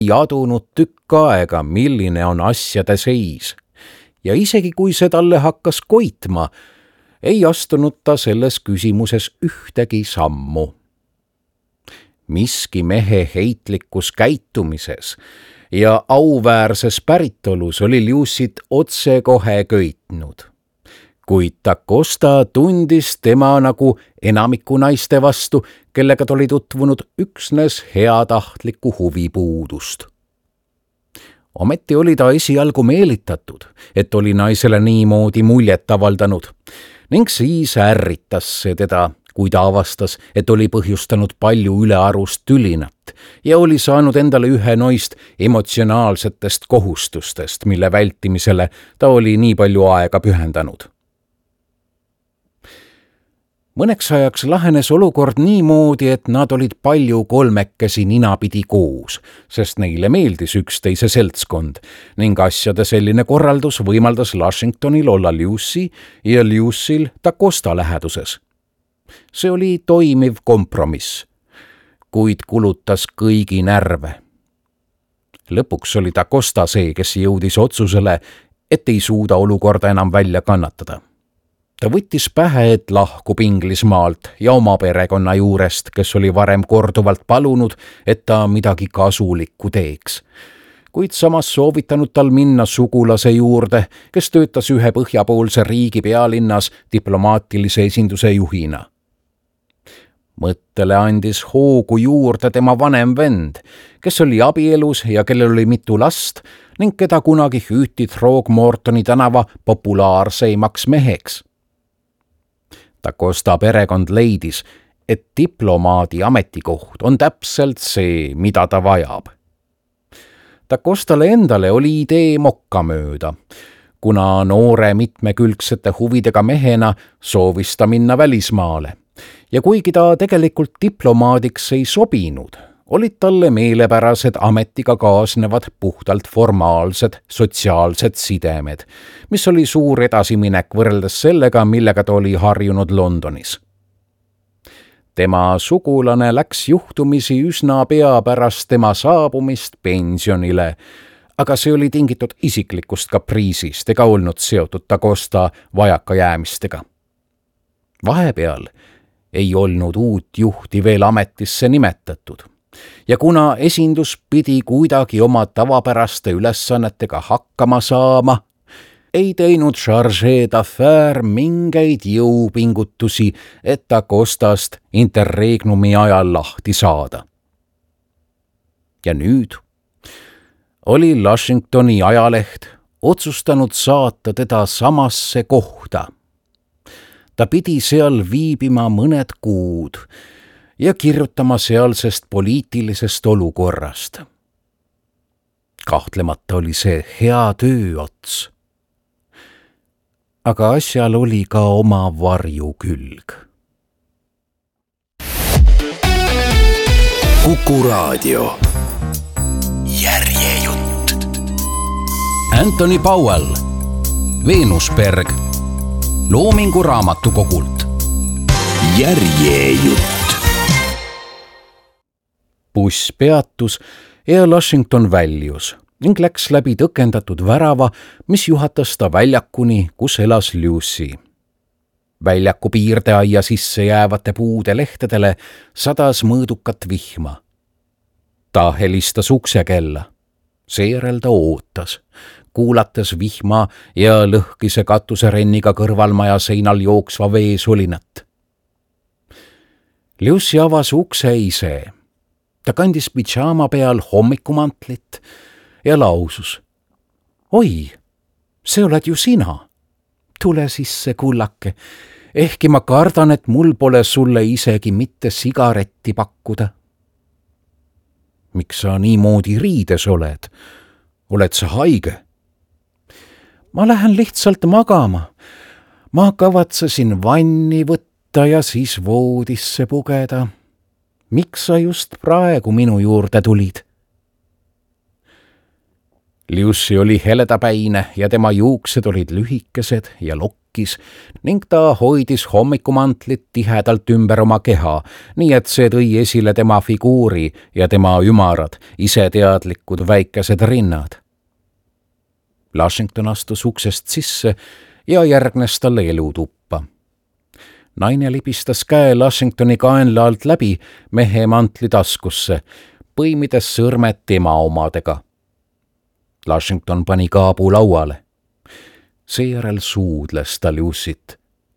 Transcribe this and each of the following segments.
adunud tükk aega, milline on asjade seis. Ja isegi kui see talle hakkas koitma, ei astunud ta selles küsimuses ühtegi sammu. Miski mehe heitlikus käitumises ja auväärses päritolus oli Lewsit otsekohe köitnud. Kuid Da Costa tundis tema nagu enamiku naiste vastu, kellega ta oli tutvunud üksnes heatahtlikku huvipuudust. Ometi oli ta esialgu meelitatud, et oli naisele niimoodi muljet avaldanud, ning siis ärritas see teda, kui ta avastas, et oli põhjustanud palju ülearust tülinat ja oli saanud endale ühe noist emotsionaalsetest kohustustest, mille vältimisele ta oli nii palju aega pühendanud. Mõneks ajaks lahenes olukord niimoodi, et nad olid palju kolmekesi ninapidi koos, sest neile meeldis üksteise seltskond ning asjade selline korraldus võimaldas Lushingtonil olla Lucy ja Lucyl Da Costa läheduses. See oli toimiv kompromiss, kuid kulutas kõigi närve. Lõpuks oli Da Costa see, kes jõudis otsusele, et ei suuda olukorda enam välja kannatada. Ta võttis pähe, et lahkub Inglismaalt ja oma perekonna juurest, kes oli varem korduvalt palunud, et ta midagi kasulikku teeks. Kuid samas soovitanud tal minna sugulase juurde, kes töötas ühe põhjapoolse riigi pealinnas diplomaatilise esinduse juhina. Mõttele andis hoogu juurde tema vanem vend, kes oli abielus ja kellel oli mitu last ning keda kunagi hüüti Throgmortoni tänava populaarseimaks meheks. Da Costa perekond leidis, et diplomaadi ametikoht on täpselt see, mida ta vajab. Da Costale endale oli idee mokka mööda, kuna noore mitmekülgsete huvidega mehena soovis ta minna välismaale. Ja kuigi ta tegelikult diplomaadiks ei sobinud, olid talle meelepärased ametiga kaasnevad puhtalt formaalsed sotsiaalsed sidemed, mis oli suur edasiminek võrreldes sellega, millega ta oli harjunud Londonis. Tema sugulane läks juhtumisi üsna pea pärast tema saabumist pensionile, aga see oli tingitud isiklikust kapriisist ega olnud seotud Da Costa vajakajäämistega. Vahepeal ei olnud uut juhti veel ametisse nimetatud. Ja kuna esindus pidi kuidagi oma tavapäraste ülesannetega hakkama saama, ei teinud Chargé d'Affaires mingeid jõupingutusi, et Da Costast interregnumi ajal lahti saada. Ja nüüd oli Lushingtoni ajaleht otsustanud saata teda samasse kohta. Ta pidi seal viibima mõned kuud ja kirjutama sealsest poliitilisest olukorrast. Kahtlemata oli see hea tööots. Aga asjal oli ka oma varjukülg. Kuku Raadio. Järjejutt. Anthony Powell, Veenusberg, Loomingu raamatukogult. Järjejutt. Buss peatus ja Lushington väljus ning läks läbi tõkendatud värava, mis juhatas ta väljakuni, kus elas Lucy. Väljaku piirdeaia sisse jäävate puude lehtedele sadas mõõdukat vihma. Ta helistas uksekella. Seejärel ta ootas, kuulates vihma ja lõhkise katuserenniga kõrvalmaja seinal jooksva vee sulinat. Lucy avas ukse ise. Ta kandis pidžaama peal hommikumantlit ja lausus. Oi, see oled ju sina. Tule sisse, kullake, ehkki ma kardan, et mul pole sulle isegi mitte sigaretti pakkuda. Miks sa niimoodi riides oled? Oled sa haige? Ma lähen lihtsalt magama. Ma kavatsesin vanni võtta ja siis voodisse pugeda. Miks sa just praegu minu juurde tulid? Lucy oli heledapäine ja tema juuksed olid lühikesed ja lokk tekkis ning ta hoidis hommikumantlit tihedalt ümber oma keha, nii et see tõi esile tema figuuri ja tema ümarad, iseteadlikud väikesed rinnad. Lushington astus uksest sisse ja järgnes talle elutuppa. Naine libistas käe Lushingtoni kaenla alt läbi mehe mantli taskusse, põimides sõrmed tema omadega. Lushington pani kaabu lauale. Seejärel suudles ta Lucyt.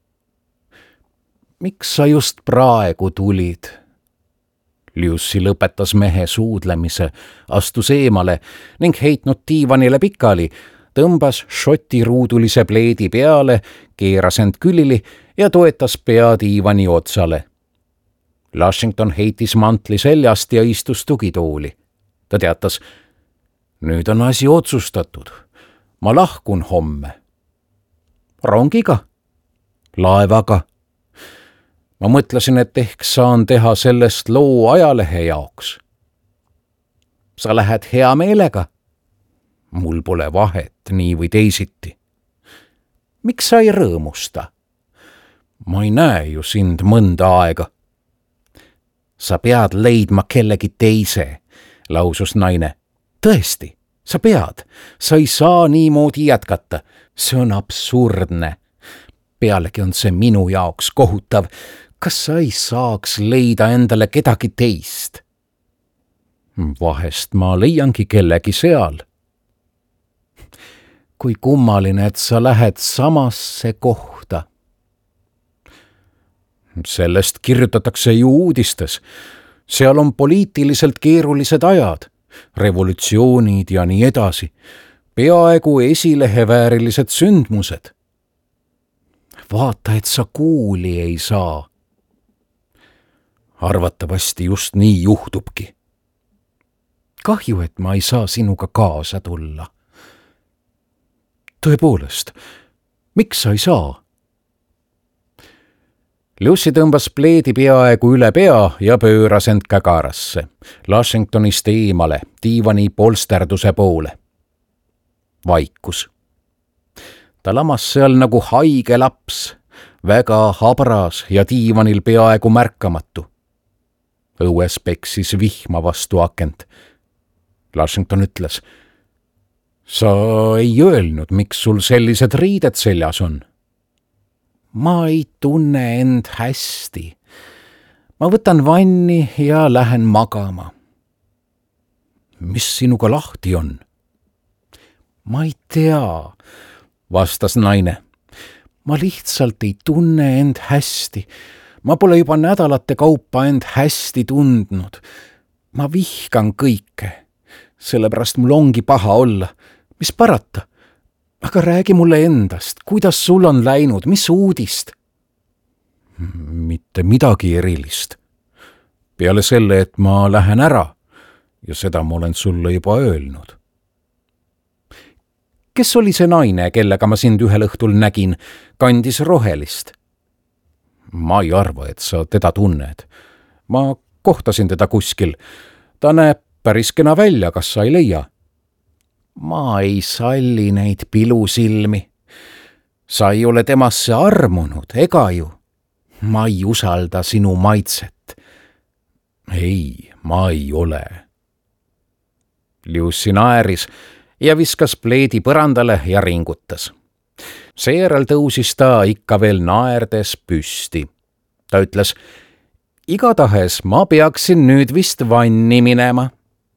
Miks sa just praegu tulid? Lucy lõpetas mehe suudlemise, astus eemale ning heitnud diivanile pikali, tõmbas šotiruudulise pleedi peale, keeras end külili ja toetas pea diivani otsale. Lushington heitis mantli seljast ja istus tugitooli. Ta teatas, nüüd on asi otsustatud. Ma lahkun homme. Rongiga? Laevaga? Ma mõtlesin, et ehk saan teha sellest loo ajalehe jaoks. Sa lähed hea meelega? Mul pole vahet, nii või teisiti. Miks sa ei rõõmusta? Ma ei näe ju sind mõnda aega. Sa pead leidma kellegi teise, lausus naine. Tõesti, sa pead. Sa ei saa niimoodi jätkata. See on absurdne. Pealegi on see minu jaoks kohutav. Kas sa ei saaks leida endale kedagi teist? Vahest ma leiangi kellegi seal. Kui kummaline, et sa lähed samasse kohta. Sellest kirjutatakse ju uudistes. Seal on poliitiliselt keerulised ajad, revolutsioonid ja nii edasi. Peaaegu esileheväärilised sündmused. Vaata, et sa kuuli ei saa. Arvatavasti just nii juhtubki. Kahju, et ma ei saa sinuga kaasa tulla. Tõepoolest, miks sa ei saa? Lucy tõmbas pleedi peaaegu üle pea ja pööras end kägarasse, Lushingtonist eemale, diivani polsterduse poole. Vaikus. Ta lamas seal nagu haige laps, väga habras ja diivanil peaaegu märkamatu. Õues peksis vihma vastu akent. Lushington ütles, sa ei öelnud, miks sul sellised riided seljas on. Ma ei tunne end hästi. Ma võtan vanni ja lähen magama. Mis sinuga lahti on? Ma ei tea, vastas naine. Ma lihtsalt ei tunne end hästi. Ma pole juba nädalate kaupa end hästi tundnud. Ma vihkan kõike. Sellepärast mul ongi paha olla. Mis parata? Aga räägi mulle endast. Kuidas sul on läinud? Mis uudist? Mitte midagi erilist. Peale selle, et ma lähen ära ja seda ma olen sulle juba öelnud. Kes oli see naine, kellega ma sind ühel õhtul nägin, kandis rohelist? Ma ei arva, et sa teda tunned. Ma kohtasin teda kuskil. Ta näeb päris kena välja, kas sa ei leia? Ma ei salli neid pilusilmi. Sa ei ole temasse armunud, ega ju? Ma ei usalda sinu maitset. Ei, ma ei ole. Lucy naeris ja viskas pleedi põrandale ja ringutas. Seejärel tõusis ta ikka veel naerdes püsti. Ta ütles, igatahes ma peaksin nüüd vist vanni minema.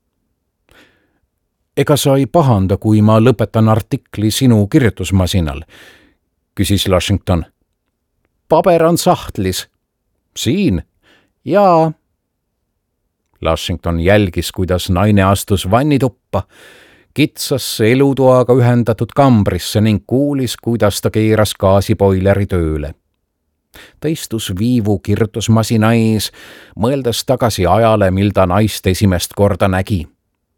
Ega sa ei pahanda, kui ma lõpetan artikli sinu kirjutusmasinal, küsis Lushington. Paber on sahtlis. Siin? Jaa. Lushington jälgis, kuidas naine astus vannituppa, kitsasse elutoaga ühendatud kambrisse ning kuulis, kuidas ta keeras gaasiboileri tööle. Ta istus viivu kirjutusmasina ees, mõeldes tagasi ajale, mil ta naist esimest korda nägi.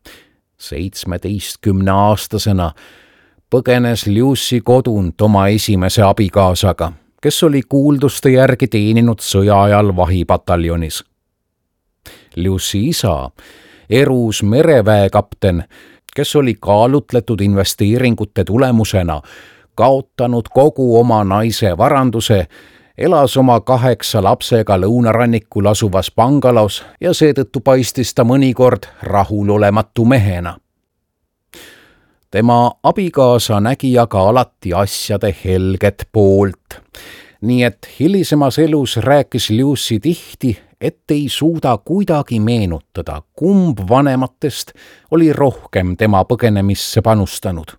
17-aastasena põgenes Lucy kodunt oma esimese abikaasaga, kes oli kuulduste järgi teeninud sõja ajal vahipataljonis. Lucy isa, erus mereväekapten, kes oli kaalutletud investeeringute tulemusena kaotanud kogu oma naise varanduse, elas oma 8 lapsega lõunarannikul asuvas bangalos ja seetõttu paistis ta mõnikord rahulolematu mehena. Tema abikaasa nägi aga alati asjade helget poolt, nii et hilisemas elus rääkis Lucy tihti, et ei suuda kuidagi meenutada, kumb vanematest oli rohkem tema põgenemisse panustanud.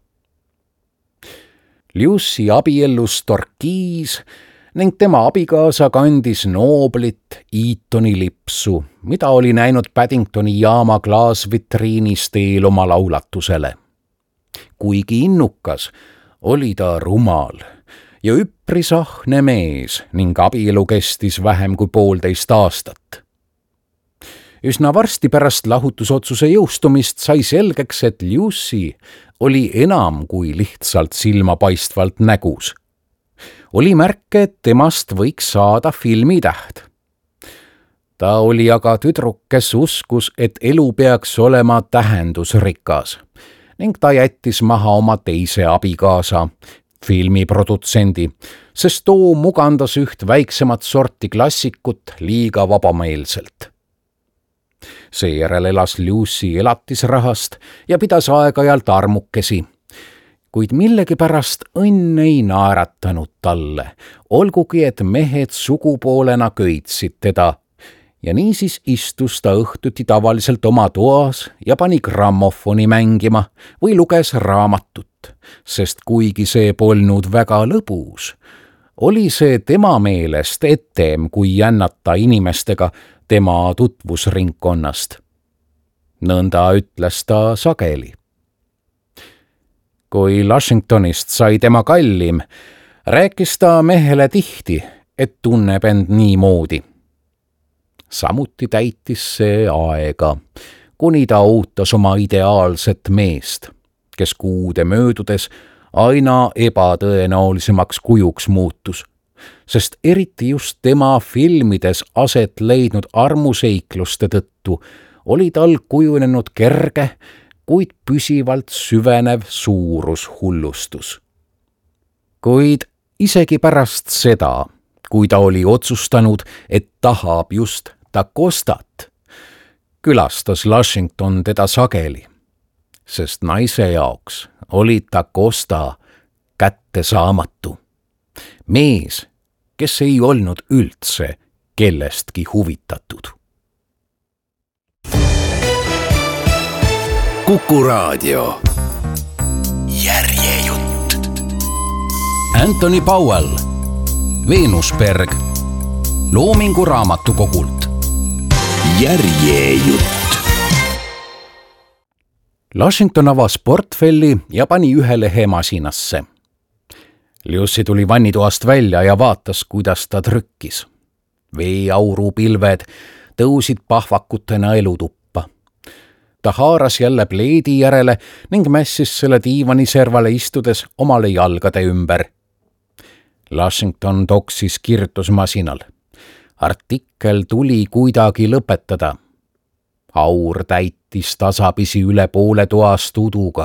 Lucy abiellus Torquis ning tema abikaasa kandis nooblit Eatoni lipsu, mida oli näinud Paddingtoni jaama klaasvitriinis teel oma laulatusele. Kuigi innukas, oli ta rumal ja üpris ahne mees ning abielu kestis vähem kui 1,5 aastat. Üsna varsti pärast lahutusotsuse jõustumist sai selgeks, et Lucy oli enam kui lihtsalt silmapaistvalt nägus. Oli märke, et temast võiks saada filmitäht. Ta oli aga tüdruk, kes uskus, et elu peaks olema tähendusrikas ning ta jättis maha oma teise abikaasa, filmiprodutsendi, sest too mugandas üht väiksemat sorti klassikut liiga vabameelselt. Seejärel elas Lucy elatisrahast ja pidas aeg-ajalt armukesi, kuid millegipärast õnn ei naeratanud talle, olgugi et mehed sugupoolena köitsid teda, ja niisiis istus ta õhtuti tavaliselt oma toas ja pani grammofoni mängima või luges raamatut, sest kuigi see polnud väga lõbus, oli see tema meelest etem kui jännata inimestega tema tutvusringkonnast. Nõnda ütles ta sageli. Kui Lushingtonist sai tema kallim, rääkis ta mehele tihti, et tunneb end niimoodi. Samuti täitis see aega, kuni ta ootas oma ideaalset meest, kes kuude möödudes aina ebatõenäolisemaks kujuks muutus, sest eriti just tema filmides aset leidnud armuseikluste tõttu oli tal kujunenud kerge, kuid püsivalt süvenev suurushullustus. Kuid isegi pärast seda, kui ta oli otsustanud, et tahab just Dacostat, külastas Lushington teda sageli, sest naise jaoks oli Dacosta kättesaamatu. Mees, kes ei olnud üldse kellestki huvitatud. Kuku Raadio. Järjejutt. Anthony Powell, Veenusberg, Loomingu raamatukogult. Järjejutt. Lushington avas portfelli ja pani ühe lehe masinasse. Lucy tuli vannitoast välja ja vaatas, kuidas ta trükkis. Veeaurupilved tõusid pahvakutena elutuppa. Ta haaras jälle pleedi järele ning mässis selle diivani servale istudes omale jalgade ümber. Lushington toksis kirjutusmasinal. Artikkel tuli kuidagi lõpetada. Aur täitis tasapisi üle poole toast uduga.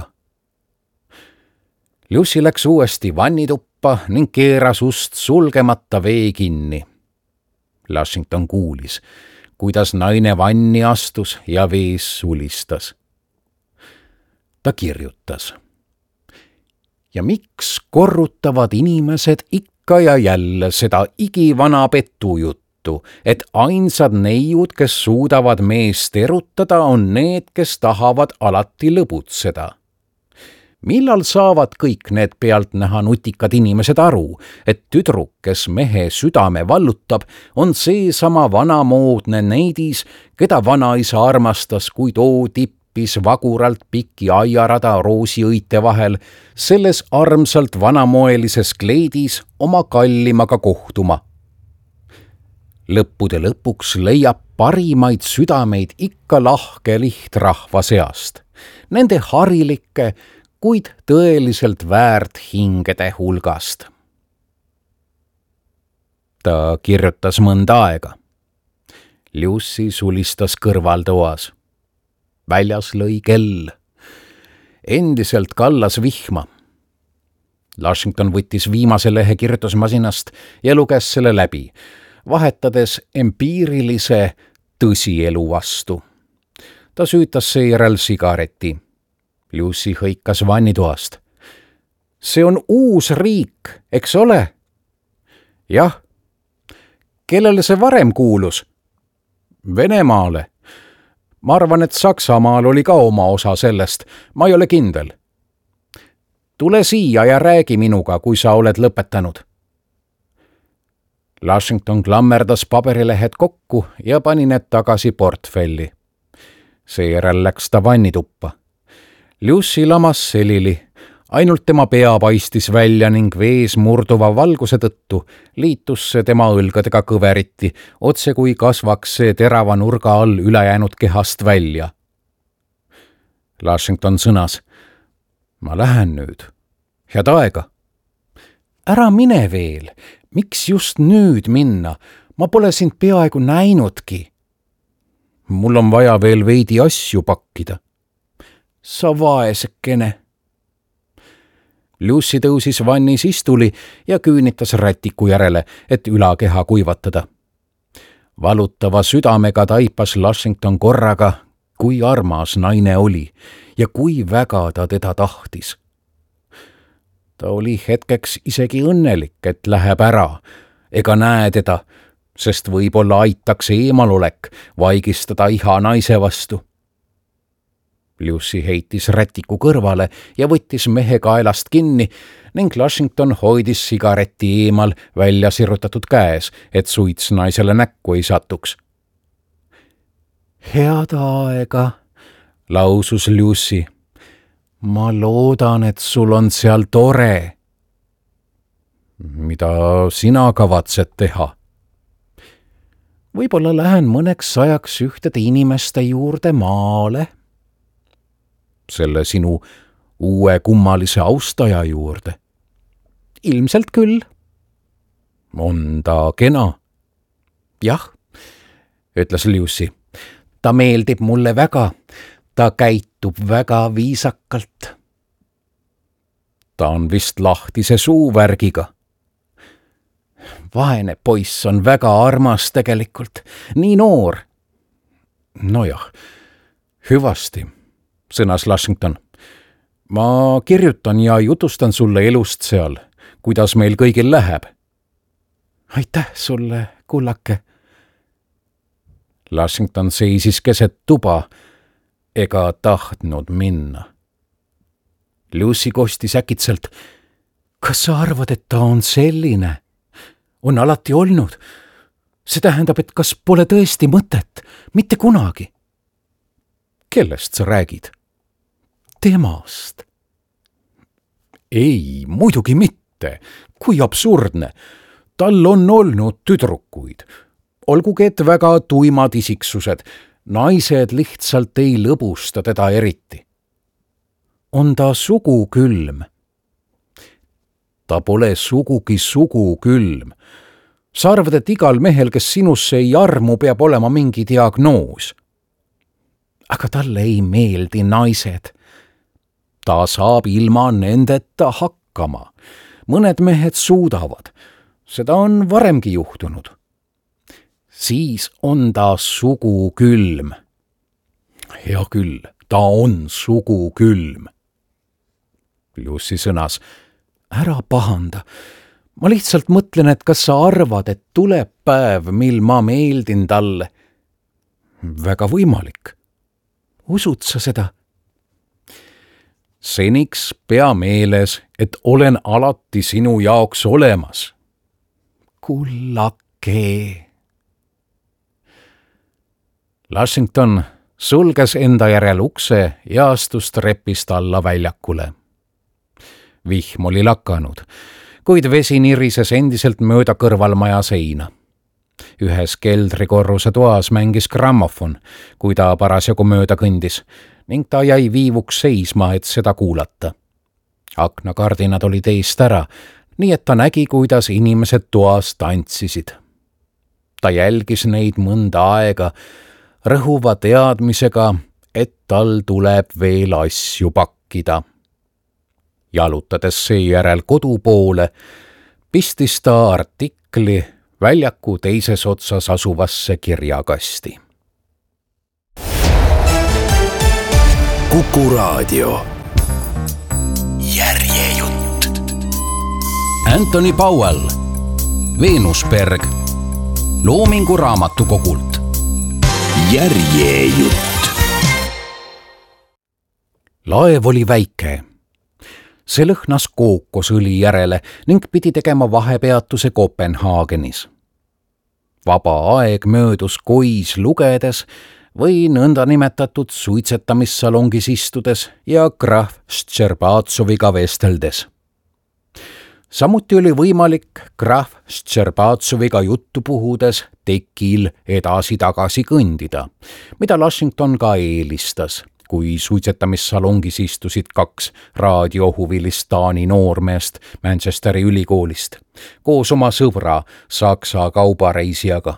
Lucy läks uuesti vannituppa ning keeras ust sulgemata vee kinni. Lushington kuulis, kuidas naine vanni astus ja vees sulistas. Ta kirjutas. Ja miks korrutavad inimesed ikka ja jälle seda igivana petujuttu, et ainsad neiud, kes suudavad meest erutada, on need, kes tahavad alati lõbutseda. Millal saavad kõik need pealtnäha nutikad inimesed aru, et tüdruk, kes mehe südame vallutab, on seesama vanamoodne neidis, keda vanaisa armastas, kui too tippis vaguralt pikki aiarada roosiõite vahel, selles armsalt vanamoelises kleidis oma kallimaga kohtuma. Lõppude lõpuks leiab parimaid südameid ikka lahke lihtrahva seast, nende harilike, kuid tõeliselt väärt hingede hulgast. Ta kirjutas mõnda aega. Lucy sulistas kõrvaltoas. Väljas lõi kell. Endiselt kallas vihma. Lushington võttis viimase lehe kirjutusmasinast ja luges selle läbi, vahetades empiirilise tõsielu vastu. Ta süütas seejärel sigareti. Lucy hõikas vannitoast. See on uus riik, eks ole? Jah. Kellele see varem kuulus? Venemaale. Ma arvan, et Saksamaal oli ka oma osa sellest. Ma ei ole kindel. Tule siia ja räägi minuga, kui sa oled lõpetanud. Lushington klammerdas paberilehed kokku ja pani need tagasi portfelli. Seejärel läks ta vannituppa. Lucy lamas selili, ainult tema pea paistis välja ning vees murduva valguse tõttu liitus see tema õlgadega kõveriti, otse kui kasvaks see terava nurga all ülejäänud kehast välja. Lushington sõnas, ma lähen nüüd. Head aega. Ära mine veel, miks just nüüd minna? Ma pole sind peaaegu näinudki. Mul on vaja veel veidi asju pakkida. Sa vaesekene. Lucy tõusis vannis istuli ja küünitas rätiku järele, et ülakeha kuivatada. Valutava südamega taipas Lushington korraga, kui armas naine oli ja kui väga ta teda tahtis. Ta oli hetkeks isegi õnnelik, et läheb ära, ega näe teda, sest võib-olla aitaks eemalolek vaigistada iha naise vastu. Lucy heitis rätiku kõrvale ja võttis mehe kaelast kinni ning Lushington hoidis sigareti eemal välja sirutatud käes, et suits naisele näkku ei satuks. Head aega, lausus Lucy. Ma loodan, et sul on seal tore. Mida sina kavatsed teha? Võib-olla lähen mõneks ajaks ühtede inimeste juurde maale. Selle sinu uue kummalise austaja juurde. Ilmselt küll. On ta kena? Jah, ütles Lucy. Ta meeldib mulle väga. Ta käitub väga viisakalt. Ta on vist lahtise suuvärgiga. Vaene poiss on väga armas tegelikult, nii noor. Nojah, hüvasti, sõnas Lushington. Ma kirjutan ja jutustan sulle elust seal, kuidas meil kõigil läheb. Aitäh sulle, kullake. Lushington seisis keset tuba ega tahtnud minna. Lucy kostis äkitselt. Kas sa arvad, et ta on selline? On alati olnud. See tähendab, et kas pole tõesti mõtet? Mitte kunagi. Kellest sa räägid? Temast. Ei, muidugi mitte. Kui absurdne. Tal on olnud tüdrukuid. Olgugi, et väga tuimad isiksused. Naised lihtsalt ei lõbusta teda eriti. On ta sugukülm? Ta pole sugugi sugukülm. Sa arvad, et igal mehel, kes sinusse ei armu, peab olema mingi diagnoos. Aga talle ei meeldi naised. Ta saab ilma nendeta hakkama. Mõned mehed suudavad. Seda on varemgi juhtunud. Siis on ta sugukülm. Hea küll, ta on sugukülm. Lucy sõnas, ära pahanda. Ma lihtsalt mõtlen, et kas sa arvad, et tuleb päev, mil ma meeldin talle. Väga võimalik. Usud sa seda? Seniks pea meeles, et olen alati sinu jaoks olemas. Kullake. Lushington sulges enda järel ukse ja astus trepist alla väljakule. Vihm oli lakanud, kuid vesi nirises endiselt mööda kõrvalmaja seina. Ühes keldrikorruse toas mängis grammofon, kui ta parasjagu mööda kõndis, ning ta jäi viivuks seisma, et seda kuulata. Aknakardinad olid eest ära, nii et ta nägi, kuidas inimesed toas tantsisid. Ta jälgis neid mõnda aega, rõhuva teadmisega, et tal tuleb veel asju pakkida. Jalutades seejärel kodu poole, pistis ta artikli väljaku teises otsas asuvasse kirjakasti. Kuku Raadio. Järjejutt. Anthony Powell, Veenusberg, Loomingu Raamatukogult. Järjejutt. Laev oli väike. See lõhnas kookosõli järele ning pidi tegema vahepeatuse Kopenhaagenis. Vaba aeg möödus kois lugedes või nõndanimetatud suitsetamissalongis istudes ja krahv Ščerbatsoviga vesteldes. Samuti oli võimalik krahv Ščerbatsoviga juttu puhudes tekil edasi-tagasi kõndida, mida Washington ka eelistas, kui suitsetamissalongis istusid 2 raadiohuvilist Taani noormeest Manchesteri ülikoolist koos oma sõbra Saksa kaubareisijaga.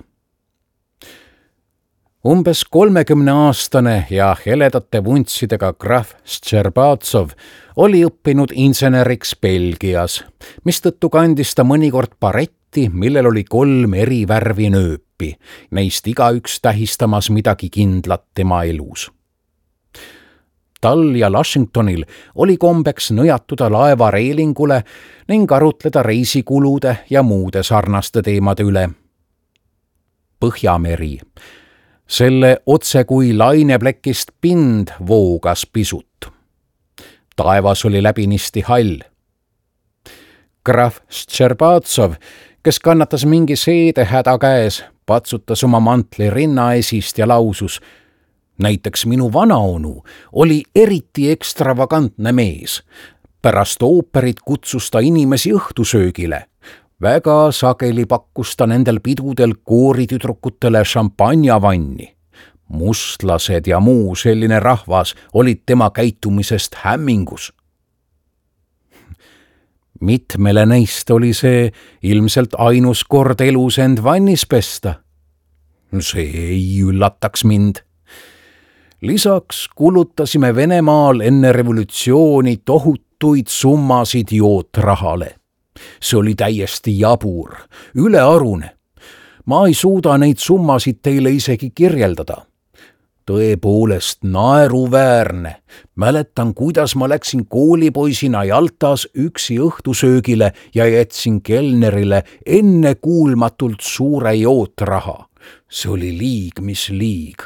Umbes 30-aastane ja heledate vuntsidega krahv Ščerbatsov oli õppinud inseneriks Belgias, mistõttu kandis ta mõnikord baretti, millel oli 3 eri värvi nööpi, neist igaüks tähistamas midagi kindlat tema elus. Tal ja Washingtonil oli kombeks nõjatuda laeva reelingule ning arutleda reisikulude ja muude sarnaste teemade üle. Põhjameri. Selle otse kui laineplekist pind voogas pisut. Taevas oli läbinisti hall. Krahv Ščerbatsov, kes kannatas mingi seedehäda käes, patsutas oma mantli rinnaesist ja lausus: näiteks minu vanaonu oli eriti ekstravagantne mees. Pärast ooperit kutsus ta inimesi õhtusöögile. Väga sageli pakkus ta nendel pidudel kooritüdrukutele šampanjavanni. Mustlased ja muu selline rahvas olid tema käitumisest hämmingus. Mitmele neist oli see ilmselt ainus kord elus end vannis pesta. See ei üllataks mind. Lisaks kulutasime Venemaal enne revolutsiooni tohutuid summasid jootrahale. See oli täiesti jabur, ülearune. Ma ei suuda neid summasid teile isegi kirjeldada. Tõepoolest naeruväärne. Mäletan, kuidas ma läksin koolipoisina Jaltas üksi õhtusöögile ja jätsin kelnerile ennekuulmatult suure jootraha. See oli liig, mis liig.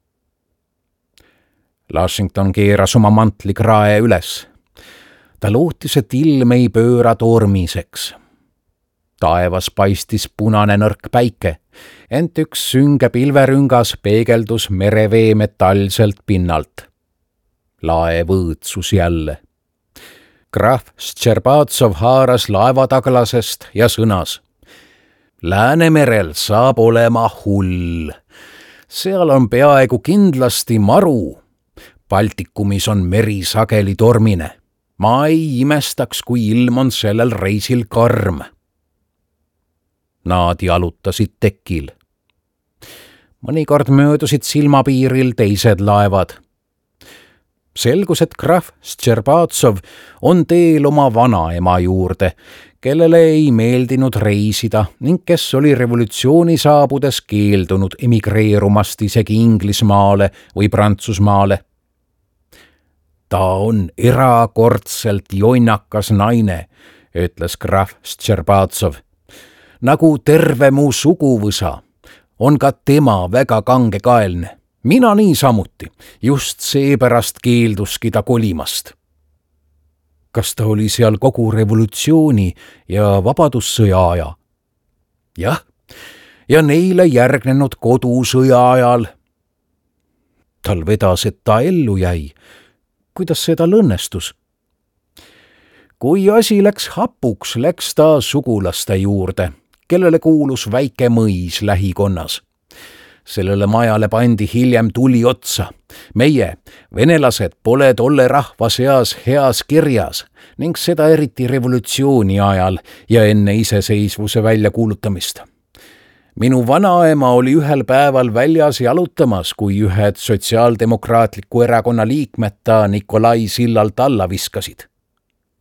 Washington keeras oma mantlikrae üles. Ta lootis, et ilm ei pööra tormiseks. Taevas paistis punane nõrk päike, ent üks sünge pilverüngas peegeldus merevee metallselt pinnalt. Laev õõtsus jälle. Krahv Ščerbatsov haaras laevataglasest ja sõnas: Läänemerel saab olema hull. Seal on peaaegu kindlasti maru. Baltikumis on meri sageli tormine. Ma ei imestaks, kui ilm on sellel reisil karm. Nad jalutasid tekil. Mõnikord möödusid silmapiiril teised laevad. Selgus, et krahv Ščerbatsov on teel oma vanaema juurde, kellele ei meeldinud reisida ning kes oli revolutsiooni saabudes keeldunud emigreerumast isegi Inglismaale või Prantsusmaale. Ta on erakordselt jonnakas naine, ütles krahv Ščerbatsov. Nagu terve mu suguvõsa, on ka tema väga kangekaelne. Mina niisamuti, just seepärast keelduski ta kolimast. Kas ta oli seal kogu revolutsiooni ja vabadussõja aja? Jah, ja neile järgnenud kodusõja ajal. Tal vedas, et ta ellu jäi. Kuidas see tal õnnestus? Kui asi läks hapuks, läks ta sugulaste juurde, kellele kuulus väike mõis lähikonnas. Sellele majale pandi hiljem tuli otsa. Meie, venelased, pole tolle rahva seas heas kirjas ning seda eriti revolutsiooni ajal ja enne iseseisvuse väljakuulutamist. Minu vanaema oli ühel päeval väljas jalutamas, kui ühed Sotsiaaldemokraatliku erakonna liikmed ta Nikolai sillalt alla viskasid.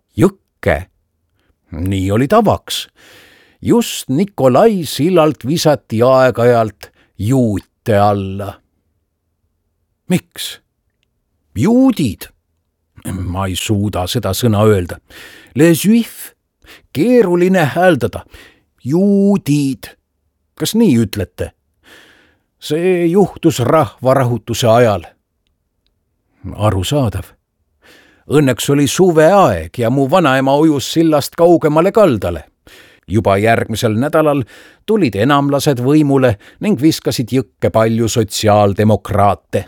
jõkke. Nii oli tavaks. Just Nikolai sillalt visati aeg-ajalt juute alla. Miks? Juudid. Ma ei suuda seda sõna öelda. Les juifs. Keeruline hääldada. Juudid. Kas nii ütlete? See juhtus rahvarahutuse ajal. Arusaadav. Õnneks oli suveaeg ja mu vanaema ujus sillast kaugemale kaldale. Juba järgmisel nädalal tulid enamlased võimule ning viskasid jõkke palju sotsiaaldemokraate.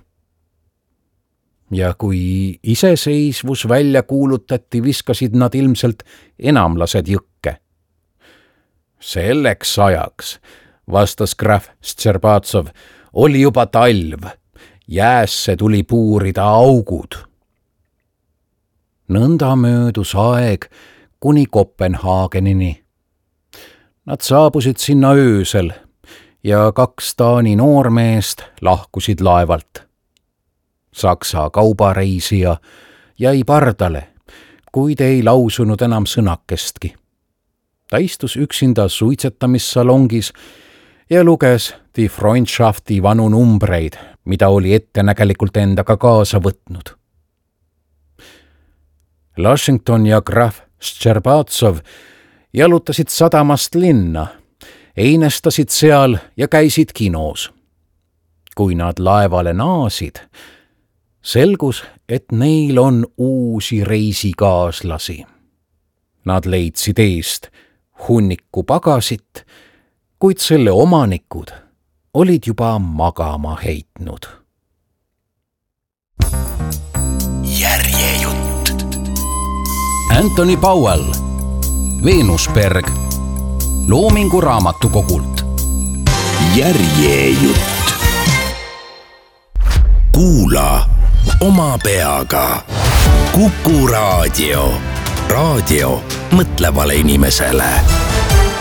Ja kui iseseisvus välja kuulutati, viskasid nad ilmselt enamlased jõkke. Selleks ajaks, vastas krahv Stšerbatsov, oli juba talv. Jäässe tuli puurida augud. Nõnda möödus aeg kuni Kopenhaagenini. Nad saabusid sinna öösel ja 2 Taani noormeest lahkusid laevalt. Saksa kaubareisija jäi pardale, kuid ei lausunud enam sõnakestki. Ta istus üksinda suitsetamissalongis ja luges Die Freundschafti vanu numbreid, mida oli ettenägelikult endaga kaasa võtnud. Washington ja krahv Stšerbatsov jalutasid sadamast linna, einestasid seal ja käisid kinos. Kui nad laevale naasid, selgus, et neil on uusi reisikaaslasi. Nad leidsid eest hunniku pagasit, kuid selle omanikud olid juba magama heitnud. Järjejutt. Anthony Powell, Veenusberg, Loomingu Raamatukogult. Järjejutt. Kuula oma peaga. Kuku raadio. Raadio mõtlevale inimesele.